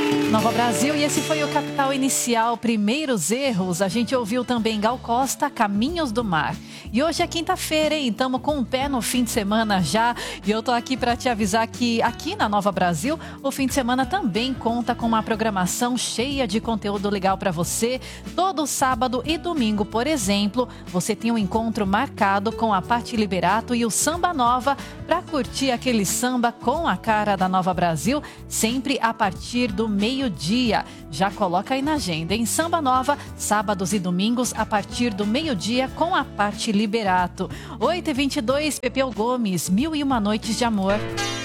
Nova Brasil, e esse foi o Capital Inicial, Primeiros Erros. A gente ouviu também Gal Costa, Caminhos do Mar. E hoje é quinta-feira, hein? Estamos com um pé no fim de semana já. E eu tô aqui para te avisar que aqui na Nova Brasil, o fim de semana também conta com uma programação cheia de conteúdo legal para você. Todo sábado e domingo, por exemplo, você tem um encontro marcado com a Paty Liberato e o Samba Nova para curtir aquele samba com a cara da Nova Brasil, sempre a partir do meio-dia. Já coloca aí na agenda, em Samba Nova, sábados e domingos, a partir do meio-dia, com a Paty Liberato. 8h22, Pepeu Gomes, 1001 Noites de Amor.